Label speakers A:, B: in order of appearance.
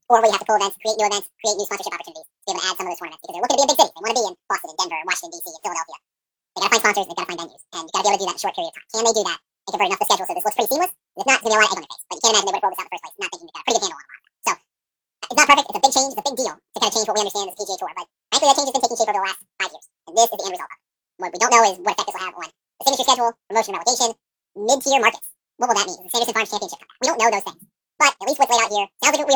A: or where you have to pull events, create new sponsorship opportunities to be able to add some of those tournaments because they're looking to be in big cities. They want to be in Boston and Denver and Washington, D.C. and Philadelphia. They got to find sponsors, they got to find venues, and you got to be able to do that in a short period of time. Can they do that and convert enough the schedule so this looks pretty seamless? If not, it's going to be a lot of egg on their face. But you can't imagine they would have rolled this out in the first place, not thinking they got a pretty good handle on a lot of that. So it's not perfect. It's a big change. It's a big deal to kind of change what we understand as the PGA Tour. But frankly, that change has been taking shape over the last 5 years, and this is the end result of it. What we don't know is what effect this will have on the signature schedule, promotion and relegation, mid-tier markets. What will that mean? Does the Sanderson Farms Championship come back? We don't know those things. But at least what's laid out here sounds like we